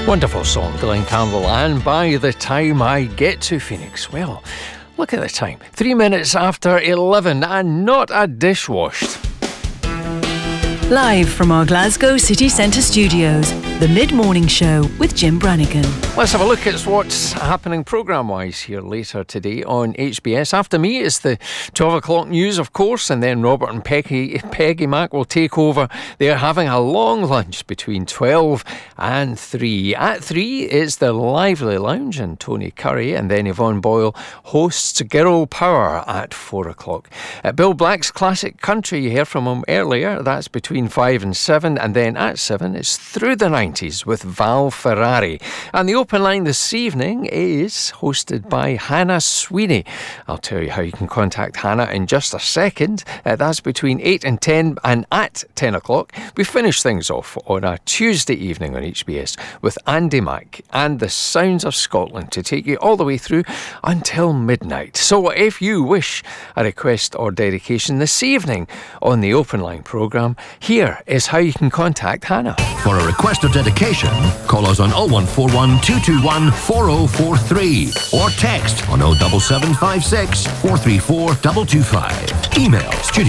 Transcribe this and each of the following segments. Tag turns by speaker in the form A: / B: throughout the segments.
A: Wonderful song, Glenn Campbell. And by the time I get to Phoenix, well, look at the time. 3 minutes after 11 and not a dish washed.
B: Live from our Glasgow City Centre studios, the Mid-Morning Show with Jim Brannigan.
A: Let's have a look at what's happening programme-wise here later today on HBS. After me, it's the 12 o'clock news, of course, and then Robert and Peggy Mac will take over. They're having a long lunch between 12 and 3. At 3 is the Lively Lounge and Tony Curry, and then Yvonne Boyle hosts Girl Power at 4 o'clock. Bill Black's Classic Country, you heard from him earlier, that's between 5 and 7, and then at 7 it's Through the 90s with Val Ferrari. And the open line this evening is hosted by Hannah Sweeney. I'll tell you how you can contact Hannah in just a second. That's between 8 and 10, and at 10 o'clock we finish things off on a Tuesday evening on HBS with Andy Mack and the Sounds of Scotland to take you all the way through until midnight. So if you wish a request or dedication this evening on the open line programme, here is how you can contact Hannah.
C: For a request or dedication, call us on 0141 221 4043 or text on 07756 434 225. Email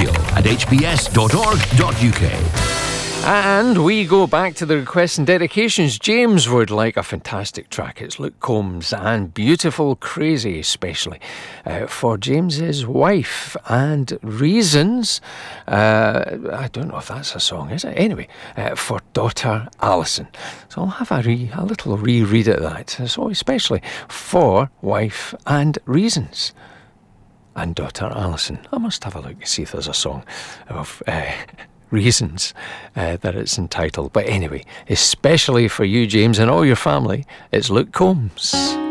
C: studio@hbs.org.uk.
A: And we go back to the requests and dedications. James would like a fantastic track. It's Luke Combs and Beautiful Crazy, especially for James's wife and Reasons. I don't know if that's a song, is it? Anyway, for daughter Alison. So I'll have a little reread of that. So especially for wife and Reasons and daughter Alison. I must have a look and see if there's a song of Reasons that it's entitled. But anyway, especially for you, James, and all your family, it's Luke Combs.